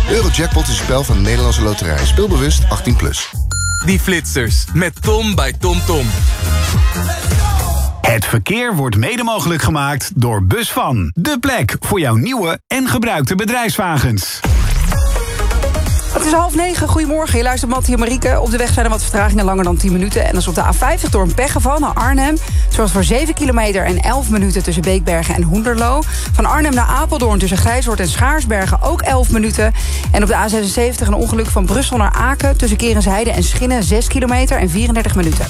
Eurojackpot is een spel van de Nederlandse Loterij. Speel bewust 18+. Die flitsers met Tom bij TomTom. Het verkeer wordt mede mogelijk gemaakt door Busvan. De plek voor jouw nieuwe en gebruikte bedrijfswagens. Het is 8:30, goedemorgen. Je luistert Mattie en Marieke. Op de weg zijn er wat vertragingen langer dan 10 minuten. En dat is op de A50 door een pechgeval naar Arnhem. Het zorgt voor 7 kilometer en 11 minuten tussen Beekbergen en Hoenderloo. Van Arnhem naar Apeldoorn tussen Grijshoort en Schaarsbergen ook 11 minuten. En op de A76 een ongeluk van Brussel naar Aken tussen Kerensheide en Schinnen 6 kilometer en 34 minuten.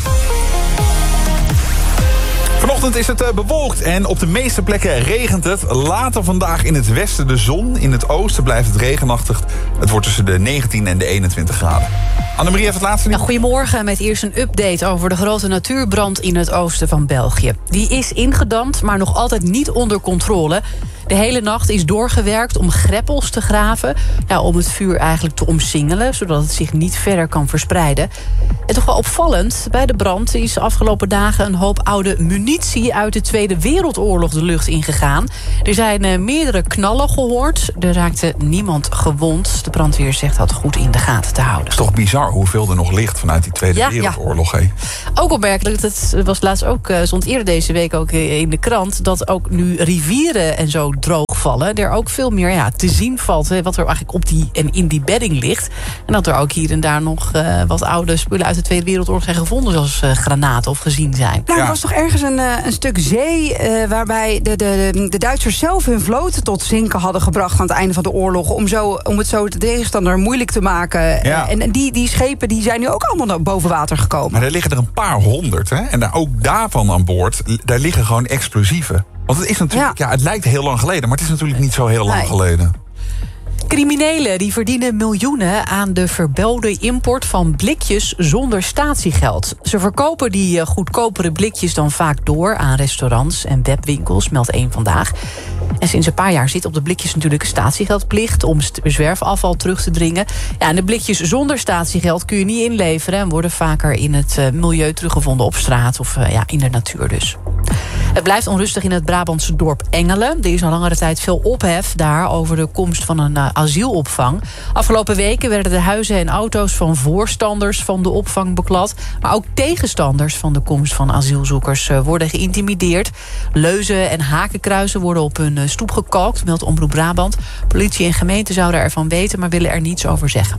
Vanochtend is het bewolkt en op de meeste plekken regent het. Later vandaag in het westen de zon. In het oosten blijft het regenachtig. Het wordt tussen de 19 en de 21 graden. Annemarie heeft het laatste nieuws. Goedemorgen, met eerst een update over de grote natuurbrand in het oosten van België. Die is ingedamd, maar nog altijd niet onder controle. De hele nacht is doorgewerkt om greppels te graven. Om het vuur eigenlijk te omsingelen, zodat het zich niet verder kan verspreiden. En toch wel opvallend, bij de brand is de afgelopen dagen een hoop oude munitie uit de Tweede Wereldoorlog de lucht ingegaan. Er zijn meerdere knallen gehoord. Er raakte niemand gewond. De brandweer zegt dat goed in de gaten te houden. Het is toch bizar hoeveel er nog ligt vanuit die Tweede Wereldoorlog. Hè? Ook opmerkelijk, dat was laatst ook, stond eerder deze week ook in de krant, dat ook nu rivieren en zo droogvallen. Er ook veel meer te zien valt wat er eigenlijk op die en in die bedding ligt. En dat er ook hier en daar nog wat oude spullen uit de Tweede Wereldoorlog zijn gevonden, zoals granaten of gezien zijn. Nou, er was toch ergens een stuk zee waarbij de Duitsers zelf hun vloot tot zinken hadden gebracht aan het einde van de oorlog, om het zo de tegenstander moeilijk te maken. Ja. En die schepen die zijn nu ook allemaal boven water gekomen. Maar er liggen er een paar honderd. Hè? En ook daarvan aan boord, daar liggen gewoon explosieven. Want het is natuurlijk, het lijkt heel lang geleden, maar het is natuurlijk niet zo heel lang geleden. Criminelen die verdienen miljoenen aan de verboden import van blikjes zonder statiegeld. Ze verkopen die goedkopere blikjes dan vaak door aan restaurants en webwinkels, meldt Eén Vandaag. En sinds een paar jaar zit op de blikjes natuurlijk statiegeldplicht om zwerfafval terug te dringen. Ja, en de blikjes zonder statiegeld kun je niet inleveren en worden vaker in het milieu teruggevonden op straat of in de natuur dus. Het blijft onrustig in het Brabantse dorp Engelen. Er is al langere tijd veel ophef daar over de komst van een asielopvang. Afgelopen weken werden de huizen en auto's van voorstanders van de opvang beklad. Maar ook tegenstanders van de komst van asielzoekers worden geïntimideerd. Leuzen en hakenkruizen worden op hun stoep gekalkt, meldt Omroep Brabant. Politie en gemeente zouden ervan weten, maar willen er niets over zeggen.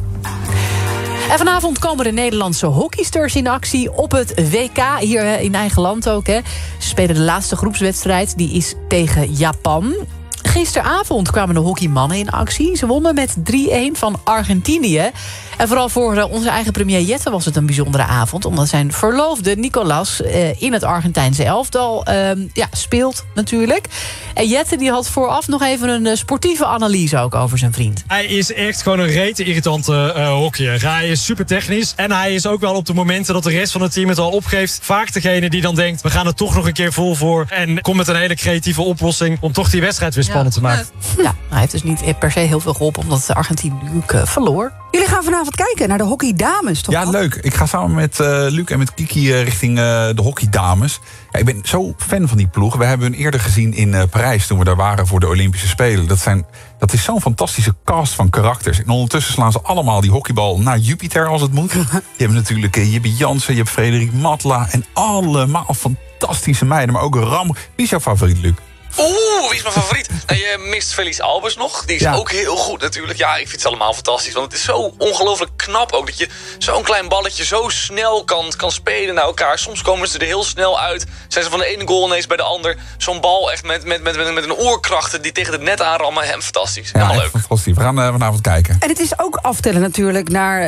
En vanavond komen de Nederlandse hockeysters in actie op het WK, hier in eigen land ook. Hè. Ze spelen de laatste groepswedstrijd, die is tegen Japan. Gisteravond kwamen de hockeymannen in actie. Ze wonnen met 3-1 van Argentinië. En vooral voor onze eigen premier Jette was het een bijzondere avond, omdat zijn verloofde Nicolas in het Argentijnse elftal speelt natuurlijk. En Jette die had vooraf nog even een sportieve analyse ook over zijn vriend. Hij is echt gewoon een rete irritante hockeyer. Hij is super technisch en hij is ook wel op de momenten dat de rest van het team het al opgeeft vaak degene die dan denkt, we gaan er toch nog een keer vol voor en komt met een hele creatieve oplossing om toch die wedstrijd weer spannend te maken. Ja, hij heeft dus niet per se heel veel geholpen, omdat Argentinië verloor. Jullie gaan vanavond kijken naar de hockeydames, toch? Ja, leuk. Ik ga samen met Luc en met Kiki richting de hockeydames. Ja, ik ben zo fan van die ploeg. We hebben hun eerder gezien in Parijs toen we daar waren voor de Olympische Spelen. Dat is zo'n fantastische cast van karakters. En ondertussen slaan ze allemaal die hockeybal naar Jupiter als het moet. Je hebt natuurlijk Jibbe Jansen, je hebt Frederik Matla en allemaal fantastische meiden. Maar ook Ram. Wie is jouw favoriet, Luc? Wie is mijn favoriet? Je mist Felice Albers nog. Die is ook heel goed natuurlijk. Ja, ik vind het allemaal fantastisch. Want het is zo ongelooflijk knap ook. Dat je zo'n klein balletje zo snel kan spelen naar elkaar. Soms komen ze er heel snel uit. Zijn ze van de ene goal ineens bij de ander. Zo'n bal echt met een oorkrachten die tegen het net aanrammen. Fantastisch. Helemaal leuk. Fantastisch. We gaan vanavond kijken. En het is ook aftellen natuurlijk naar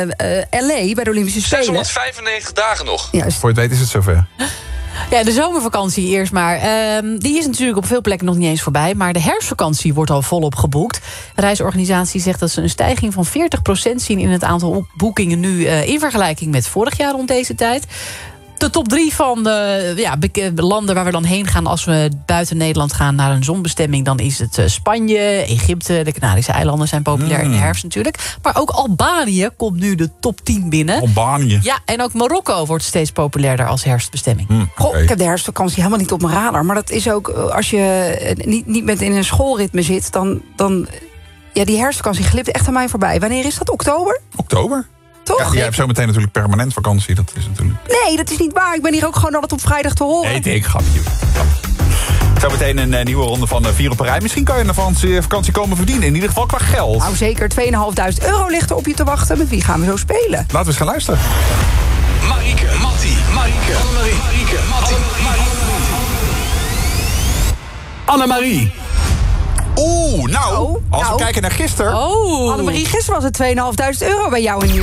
LA bij de Olympische Spelen. 695 dagen nog. Juist. Voor je het weet is het zover. Ja, de zomervakantie eerst maar. Die is natuurlijk op veel plekken nog niet eens voorbij. Maar de herfstvakantie wordt al volop geboekt. De reisorganisatie zegt dat ze een stijging van 40% zien in het aantal boekingen nu in vergelijking met vorig jaar rond deze tijd. De top 3 van de landen waar we dan heen gaan als we buiten Nederland gaan naar een zonbestemming, dan is het Spanje, Egypte, de Canarische eilanden zijn populair in de herfst natuurlijk. Maar ook Albanië komt nu de top 10 binnen. Albanië? Ja, en ook Marokko wordt steeds populairder als herfstbestemming. Goh, ik heb de herfstvakantie helemaal niet op mijn radar. Maar dat is ook, als je niet met in een schoolritme zit, dan Ja, die herfstvakantie glipt echt aan mij voorbij. Wanneer is dat? Oktober? Oktober? Toch? Ja, jij hebt zo meteen natuurlijk permanent vakantie. Dat is natuurlijk... Nee, dat is niet waar. Ik ben hier ook gewoon altijd op vrijdag te horen. Nee, ik grapje. Zometeen een nieuwe ronde van 4 op een rij. Misschien kan je een vakantie komen verdienen. In ieder geval qua geld. Nou, zeker. €2.500 ligt er op je te wachten. Met wie gaan we zo spelen? Laten we eens gaan luisteren. Marieke, Mattie, Marieke, Annemarie, Marieke, Mattie, Annemarie. Oeh, nou, als we kijken naar gisteren... Annemarie, gisteren was het €2.500 bij jou in Nieuw.